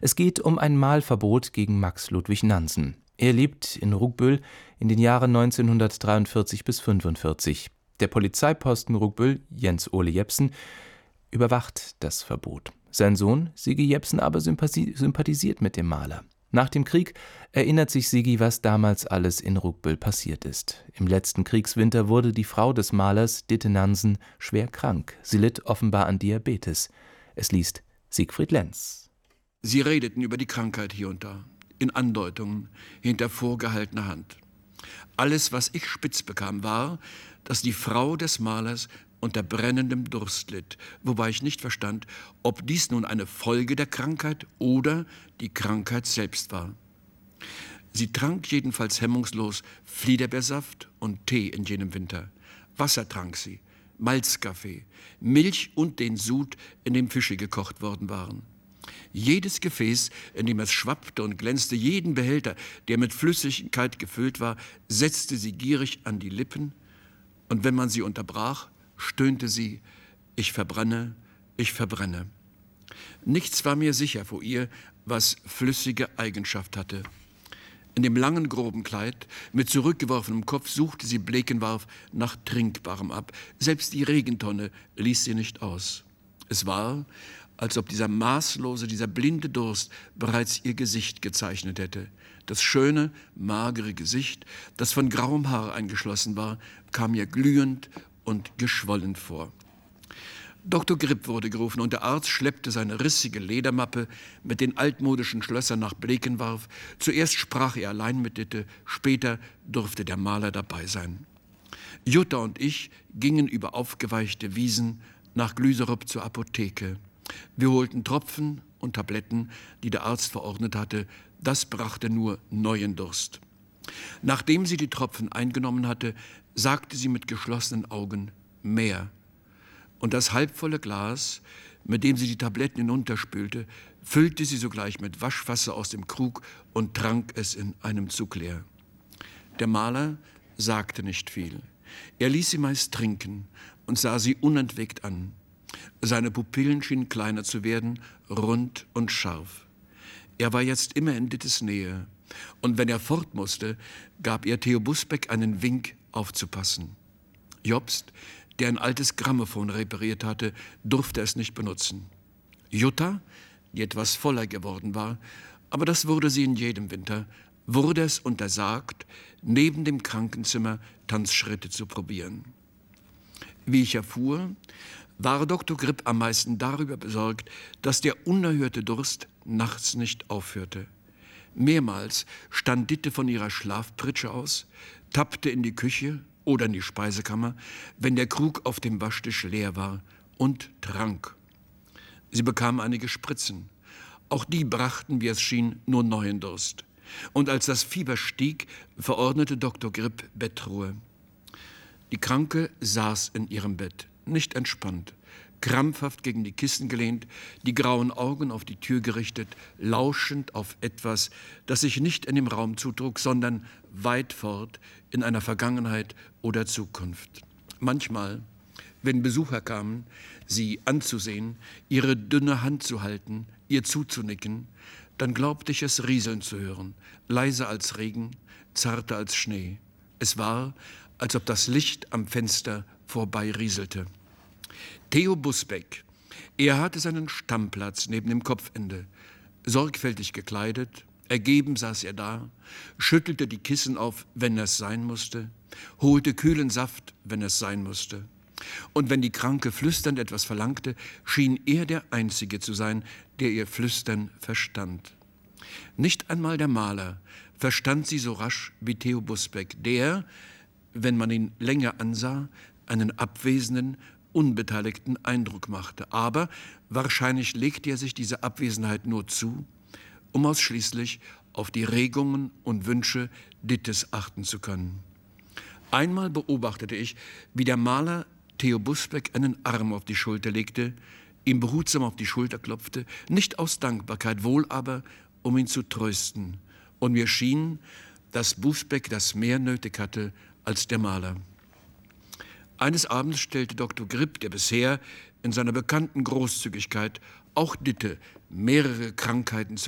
Es geht um ein Malverbot gegen Max Ludwig Nansen. Er lebt in Rugbüll in den Jahren 1943 bis 1945. Der Polizeiposten Rugbüll, Jens Ole Jepsen, überwacht das Verbot. Sein Sohn, Sigi Jepsen, aber sympathisiert mit dem Maler. Nach dem Krieg erinnert sich Sigi, was damals alles in Rugbüll passiert ist. Im letzten Kriegswinter wurde die Frau des Malers, Ditte Nansen, schwer krank. Sie litt offenbar an Diabetes. Es liest Siegfried Lenz. Sie redeten über die Krankheit hier und da, in Andeutungen, hinter vorgehaltener Hand. Alles, was ich spitz bekam, war, dass die Frau des Malers unter brennendem Durst litt, wobei ich nicht verstand, ob dies nun eine Folge der Krankheit oder die Krankheit selbst war. Sie trank jedenfalls hemmungslos Fliederbeersaft und Tee in jenem Winter. Wasser trank sie, Malzkaffee, Milch und den Sud, in dem Fische gekocht worden waren. Jedes Gefäß, in dem es schwappte und glänzte, jeden Behälter, der mit Flüssigkeit gefüllt war, setzte sie gierig an die Lippen, und wenn man sie unterbrach, stöhnte sie: Ich verbrenne, ich verbrenne. Nichts war mir sicher vor ihr, was flüssige Eigenschaft hatte. In dem langen, groben Kleid, mit zurückgeworfenem Kopf, suchte sie Blekenwarf nach Trinkbarem ab. Selbst die Regentonne ließ sie nicht aus. Es war, als ob dieser maßlose, dieser blinde Durst bereits ihr Gesicht gezeichnet hätte. Das schöne, magere Gesicht, das von grauem Haar eingeschlossen war, kam ihr glühend und geschwollen vor. Dr. Gripp wurde gerufen und der Arzt schleppte seine rissige Ledermappe mit den altmodischen Schlössern nach Blekenwarf. Zuerst sprach er allein mit Ditte, später durfte der Maler dabei sein. Jutta und ich gingen über aufgeweichte Wiesen nach Glüserup zur Apotheke. Wir holten Tropfen und Tabletten, die der Arzt verordnet hatte. Das brachte nur neuen Durst. Nachdem sie die Tropfen eingenommen hatte, sagte sie mit geschlossenen Augen: Mehr. Und das halbvolle Glas, mit dem sie die Tabletten hinunterspülte, füllte sie sogleich mit Waschwasser aus dem Krug und trank es in einem Zug leer. Der Maler sagte nicht viel. Er ließ sie meist trinken und sah sie unentwegt an. Seine Pupillen schienen kleiner zu werden, rund und scharf. Er war jetzt immer in Dittes Nähe, und wenn er fort musste, gab er Theo Busbeck einen Wink, aufzupassen. Jobst, der ein altes Grammophon repariert hatte, durfte es nicht benutzen. Jutta, die etwas voller geworden war, aber das wurde sie in jedem Winter, wurde es untersagt, neben dem Krankenzimmer Tanzschritte zu probieren. Wie ich erfuhr, war Dr. Gripp am meisten darüber besorgt, dass der unerhörte Durst nachts nicht aufhörte. Mehrmals stand Ditte von ihrer Schlafpritsche aus, tappte in die Küche oder in die Speisekammer, wenn der Krug auf dem Waschtisch leer war, und trank. Sie bekam einige Spritzen. Auch die brachten, wie es schien, nur neuen Durst. Und als das Fieber stieg, verordnete Dr. Gripp Bettruhe. Die Kranke saß in ihrem Bett, nicht entspannt, krampfhaft gegen die Kissen gelehnt, die grauen Augen auf die Tür gerichtet, lauschend auf etwas, das sich nicht in dem Raum zutrug, sondern weit fort in einer Vergangenheit oder Zukunft. Manchmal, wenn Besucher kamen, sie anzusehen, ihre dünne Hand zu halten, ihr zuzunicken, dann glaubte ich es rieseln zu hören, leiser als Regen, zarter als Schnee. Es war, als ob das Licht am Fenster vorbeirieselte. Theo Busbeck, er hatte seinen Stammplatz neben dem Kopfende. Sorgfältig gekleidet, ergeben saß er da, schüttelte die Kissen auf, wenn es sein musste, holte kühlen Saft, wenn es sein musste. Und wenn die Kranke flüsternd etwas verlangte, schien er der Einzige zu sein, der ihr Flüstern verstand. Nicht einmal der Maler verstand sie so rasch wie Theo Busbeck, der, wenn man ihn länger ansah, einen abwesenden, unbeteiligten Eindruck machte. Aber wahrscheinlich legte er sich diese Abwesenheit nur zu, um ausschließlich auf die Regungen und Wünsche Dittes achten zu können. Einmal beobachtete ich, wie der Maler Theo Busbeck einen Arm auf die Schulter legte, ihm behutsam auf die Schulter klopfte, nicht aus Dankbarkeit, wohl aber, um ihn zu trösten. Und mir schien, dass Busbeck das mehr nötig hatte als der Maler. Eines Abends stellte Dr. Gripp, der bisher in seiner bekannten Großzügigkeit auch Ditte mehrere Krankheiten